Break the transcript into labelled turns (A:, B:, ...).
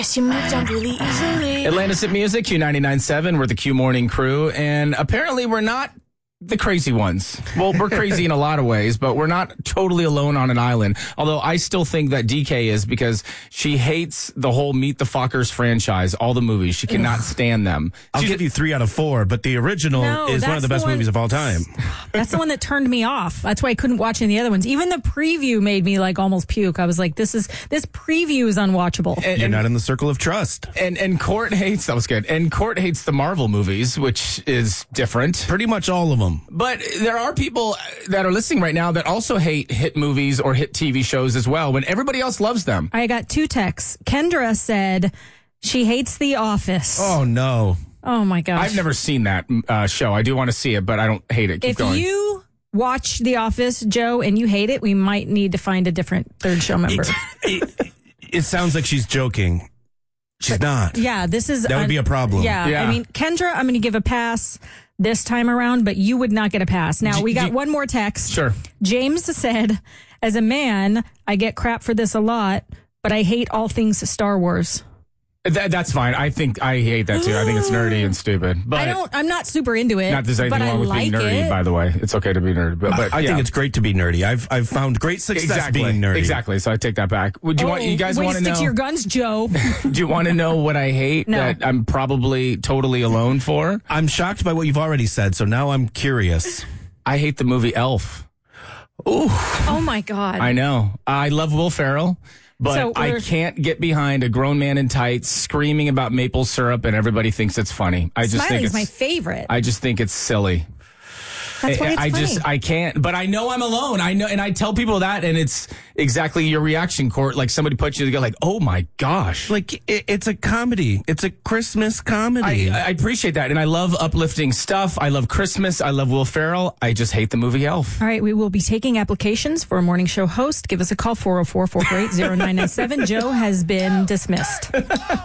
A: Yes, you moved on really easily.
B: Atlantis at Music, Q99.7. We're the Q Morning Crew, and apparently we're not the crazy ones. Well, we're crazy in a lot of ways, but we're not totally alone on an island. Although I still think that DK is, because she hates the whole Meet the Fockers franchise, all the movies. She cannot stand them.
C: I'll give you 3 out of 4, but the original is one of the best movies of all time.
D: That's the one that turned me off. That's why I couldn't watch any of the other ones. Even the preview made me like almost puke. I was like, this preview is unwatchable.
C: You're not in the circle of trust.
B: And Court hates, that was good. And Court hates the Marvel movies, which is different.
C: Pretty much all of them.
B: But there are people that are listening right now that also hate hit movies or hit TV shows as well, when everybody else loves them.
D: I got 2 texts. Kendra said she hates The Office.
C: Oh, no.
D: Oh, my gosh.
B: I've never seen that show. I do want to see it, but I don't hate it. Keep going.
D: If you watch The Office, Joe, and you hate it, we might need to find a different third show member.
C: It sounds like she's joking. She's not.
D: Yeah, this is...
C: That would be a problem.
D: Yeah, I mean, Kendra, I'm going to give a pass this time around, but you would not get a pass. Now, we got one more text.
B: Sure.
D: James said, as a man, I get crap for this a lot, but I hate all things Star Wars.
B: That's fine. I think I hate that too. I think it's nerdy and stupid. But
D: I'm not super into it.
B: Not there's anything wrong with being nerdy, by the way. It's okay to be nerdy. But
C: I think it's great to be nerdy. I've found great success being nerdy.
B: Exactly. So I take that back. Would you want you guys want to know?
D: Stick to your guns, Joe.
B: Do you want to know what I hate that I'm probably totally alone for?
C: I'm shocked by what you've already said, so now I'm curious.
B: I hate the movie Elf.
C: Ooh.
D: Oh my God.
B: I know. I love Will Ferrell. But I can't get behind a grown man in tights screaming about maple syrup, and everybody thinks it's funny. I just think it's
D: my favorite.
B: I just think it's silly.
D: That's why it's funny.
B: I can't, but I know I'm alone. I know, and I tell people that, and it's exactly your reaction, Court. Like somebody puts you together, like, oh my gosh.
C: Like, it's a comedy. It's a Christmas comedy.
B: I appreciate that, and I love uplifting stuff. I love Christmas. I love Will Ferrell. I just hate the movie Elf.
D: All right, we will be taking applications for a morning show host. Give us a call, 404-448-0997. Joe has been dismissed.